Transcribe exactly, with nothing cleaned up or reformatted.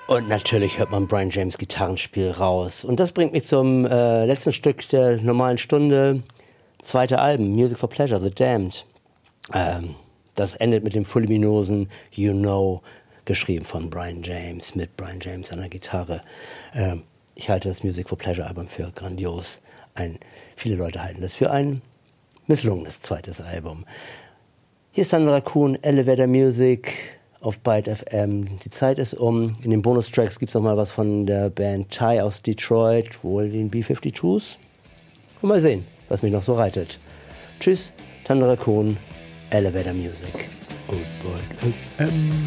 Und natürlich hört man Brian James Gitarrenspiel raus. Und das bringt mich zum äh, letzten Stück der normalen Stunde. Zweite Album, Music for Pleasure, The Damned. Ähm, das endet mit dem voluminosen You Know, geschrieben von Brian James, mit Brian James an der Gitarre. Ähm, ich halte das Music for Pleasure Album für grandios. Ein, viele Leute halten das für ein misslungenes zweites Album. Hier ist Thunder Raccoon, Elevator Music auf Byte F M. Die Zeit ist um. In den Bonustracks gibt es noch mal was von der Band Ty aus Detroit, wohl den B fünfundfünfzigers. Und mal sehen, was mich noch so reitet. Tschüss, Thunder Raccoon, Elevator Music und Byte F M.